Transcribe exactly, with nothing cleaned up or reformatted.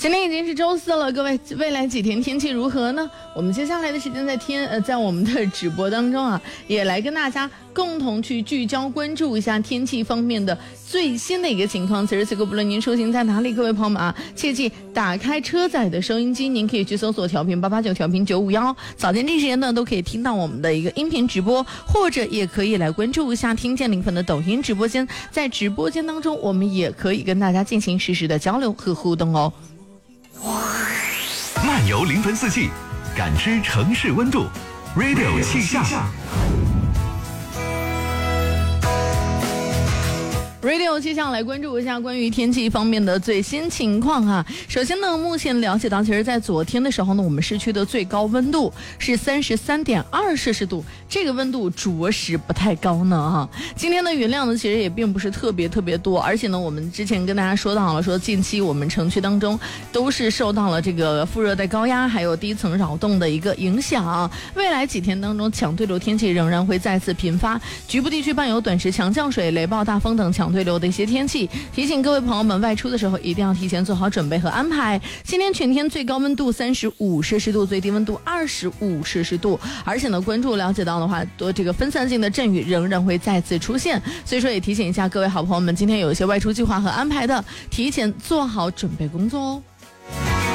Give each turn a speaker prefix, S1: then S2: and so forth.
S1: 今天已经是周四了，各位，未来几天天气如何呢？我们接下来的时间在天呃，在我们的直播当中啊，也来跟大家共同去聚焦关注一下天气方面的最新的一个情况。此时此刻，不论您出行在哪里，各位朋友们啊，切记打开车载的收音机，您可以去搜索调频八八九、调频九五幺，早间这时间呢都可以听到我们的一个音频直播，或者也可以来关注一下听见零粉的抖音直播间，在直播间当中，我们也可以跟大家进行实时的交流和互动哦。
S2: 漫游零分四季，感知城市温度 ，Radio 气象。
S1: Radio 气象来关注一下关于天气方面的最新情况啊。首先呢，目前了解到，其实在昨天的时候呢，我们市区的最高温度是三十三点二摄氏度，这个温度着实不太高呢哈。今天的云量呢，其实也并不是特别特别多，而且呢，我们之前跟大家说到了，说近期我们城区当中都是受到了这个副热带高压还有低层扰动的一个影响，未来几天当中强对流天气仍然会再次频发，局部地区伴有短时强降水、雷暴大风等强对流的一些天气，提醒各位朋友们外出的时候一定要提前做好准备和安排。今天全天最高温度三十五摄氏度，最低温度二十五摄氏度，而且呢，关注了解到的话，多这个分散性的阵雨仍然会再次出现，所以说也提醒一下各位好朋友们，今天有一些外出计划和安排的，提前做好准备工作哦。